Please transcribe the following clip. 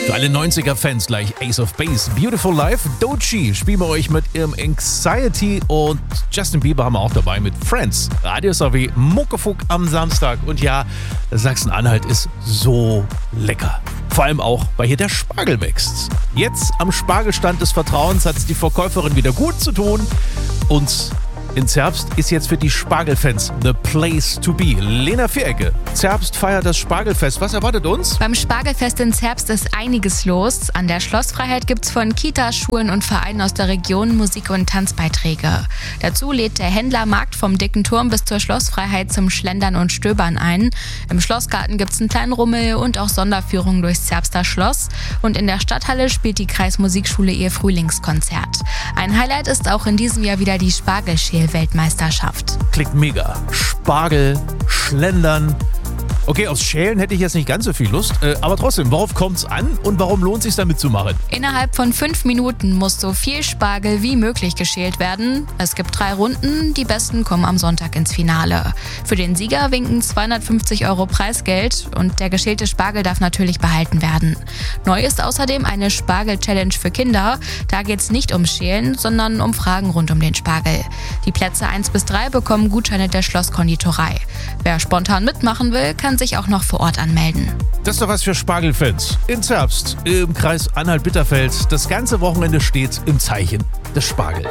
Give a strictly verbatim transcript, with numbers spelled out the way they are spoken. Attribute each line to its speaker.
Speaker 1: Für alle neunziger-Fans gleich Ace of Base, Beautiful Life, Doechii spielen wir euch mit ihrem Anxiety und Justin Bieber haben wir auch dabei mit Friends. Radio S R W, Muckefuck am Samstag. Und ja, Sachsen-Anhalt ist so lecker. Vor allem auch, weil hier der Spargel wächst. Jetzt am Spargelstand des Vertrauens hat es die Verkäuferin wieder gut zu tun. Und in Zerbst ist jetzt für die Spargelfans the place to be. Lena Vierecke, Zerbst feiert das Spargelfest. Was erwartet uns?
Speaker 2: Beim Spargelfest in Zerbst ist einiges los. An der Schlossfreiheit gibt's von Kitas, Schulen und Vereinen aus der Region Musik- und Tanzbeiträge. Dazu lädt der Händlermarkt vom Dicken Turm bis zur Schlossfreiheit zum Schlendern und Stöbern ein. Im Schlossgarten gibt's einen kleinen Rummel und auch Sonderführungen durchs Zerbster Schloss. Und in der Stadthalle spielt die Kreismusikschule ihr Frühlingskonzert. Ein Highlight ist auch in diesem Jahr wieder die Spargelschäl-Weltmeisterschaft.
Speaker 1: Klingt mega. Spargel, Schlendern. Okay, aufs Schälen hätte ich jetzt nicht ganz so viel Lust, äh, aber trotzdem, worauf kommt's an und warum lohnt es sich damit zu machen?
Speaker 2: Innerhalb von fünf Minuten muss so viel Spargel wie möglich geschält werden. Es gibt drei Runden, die Besten kommen am Sonntag ins Finale. Für den Sieger winken zweihundertfünfzig Euro Preisgeld und der geschälte Spargel darf natürlich behalten werden. Neu ist außerdem eine Spargel-Challenge für Kinder. Da geht's nicht ums Schälen, sondern um Fragen rund um den Spargel. Die Plätze eins bis drei bekommen Gutscheine der Schlosskonditorei. Wer spontan mitmachen will, kann sich auch noch vor Ort anmelden.
Speaker 1: Das ist doch was für Spargelfans. In Zerbst, im Kreis Anhalt-Bitterfeld. Das ganze Wochenende steht im Zeichen des Spargel.